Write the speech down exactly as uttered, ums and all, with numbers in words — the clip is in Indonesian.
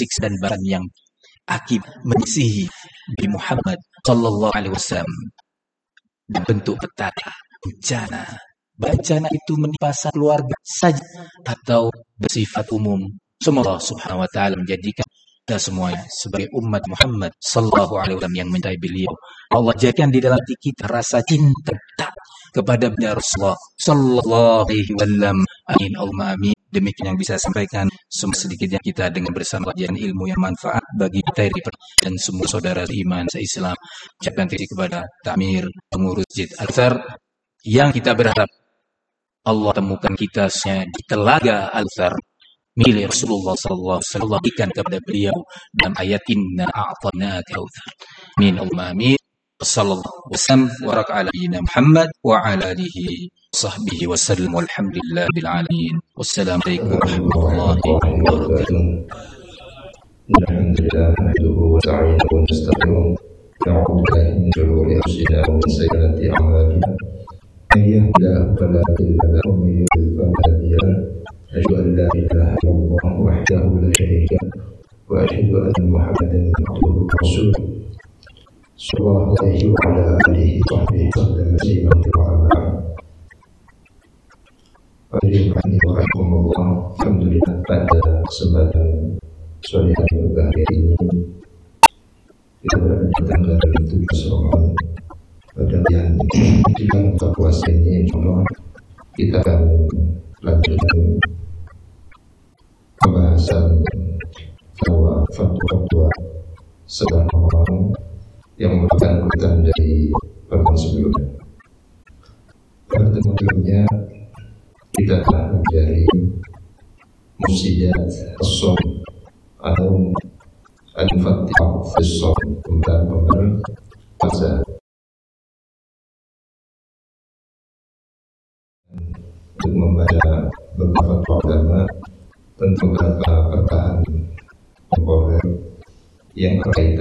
siksa dan bahan yang akibat menyisihi Nabi Muhammad sallallahu alaihi wasallam dan bentuk petaka, bencana. Bencana itu menimpa keluarga saja atau bersifat umum. Semoga Allah Subhanahu wa taala menjadikan kita semuanya sebagai umat Muhammad sallallahu alaihi wasallam yang mencintai beliau. Allah jadikan di dalam hati kita rasa cinta kepada Rasulullah sallallahu alaihi wasallam. Amin Allahumma amin. Demikian yang bisa sampaikan, semua sedikitnya kita dengan bersama kajian ilmu yang manfaat bagi kita dan semua saudara iman se-Islam. Ucapkan terima kasih kepada Ta'mir pengurus Masjid Al-Azhar yang kita berharap Allah temukan kita di telaga Al-Azhar milik Rasulullah sallallahu alaihi wasallam berikan kepada beliau dalam ayat inna a'tanaka al-kautsar. Amin Allahumma amin. Sallallahu wasallam wa baraka ala nabiyyina Muhammad wa ala alihi sahbihi wasallam walhamdulillahi bil alamin. Wassalamualaikum warahmatullahi wabarakatuh. Alhamdulillah nahmaduhu wa nasta'inuhu wa nastaghfiruh. Na'udzu billahi min shururi anfusina wa min sayyiati a'malina. Man yahdihillahu fala mudilla lahu wa man yudlil fala hadiya lahu. Asyhadu an la ilaha illallah wahdahu la syarika lahu wa asyhadu anna Muhammadan abduhu wa rasuluh. Sallallahu alaihi wa ala alihi wa sahbihi sallam tasliman katsira. Hadirin wa rahimakumullah. Alhamdulillah pada kesempatan sore hari berbahagia ini kita berada di tanggal tujuh belas Ramadan. Pada yang di dalam buka puasa ini insyaallah kita akan lanjutkan pembahasan bahwa fatwa-fatwa setelah Ramadan yang merupakan kegiatan dari pertemuan sebelumnya. Pada pertemuan sebelumnya kita telah mempelajari musyidat as-shaum atau al-fatihah fi shaum, pembahasan puasa. Untuk membaca beberapa ulama tentang beberapa perkataan temporer yang berkaitan